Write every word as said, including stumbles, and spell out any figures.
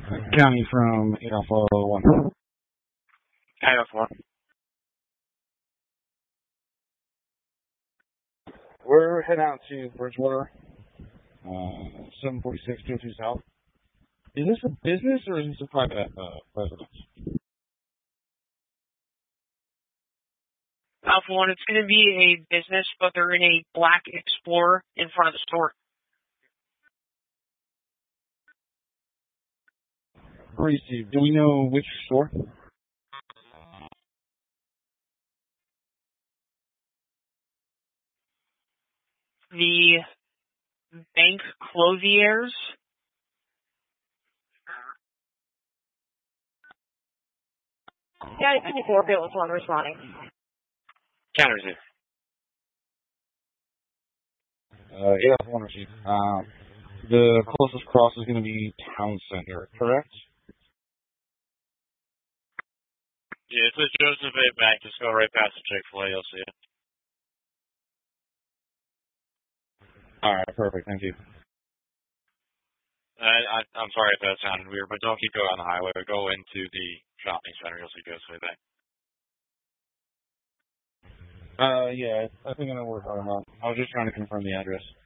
County from eight Alpha one. eight Alpha one. We're heading out to Bridgewater, uh, seven forty-six two oh two South. Is this a business or is this a private uh, residence? Alpha one, it's going to be a business, but they're in a black Explorer in front of the store. Received. Do we know which store? The Bank Clothiers. Yeah, twenty-four, Bill was one responding. Counter receive. Uh, eight Alpha one received. Um, the closest cross is going to be Town Center, correct? Yeah, it's a Joseph A. Bank. Just go right past the Chick-fil-A. You'll see it. All right, perfect. Thank you. I, I, I'm sorry if that sounded weird, but don't keep going on the highway. Go into the shopping center. You'll see Joseph A. Bank. Uh, yeah, I think I know where we're talking about. I was just trying to confirm the address.